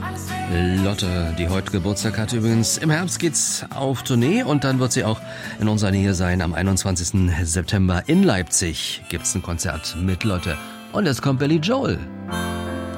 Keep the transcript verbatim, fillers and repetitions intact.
Lotte, die heute Geburtstag hat übrigens. Im Herbst geht's auf Tournee und dann wird sie auch in unserer Nähe sein. Am einundzwanzigsten September in Leipzig gibt's ein Konzert mit Lotte. Und jetzt kommt Billy Joel.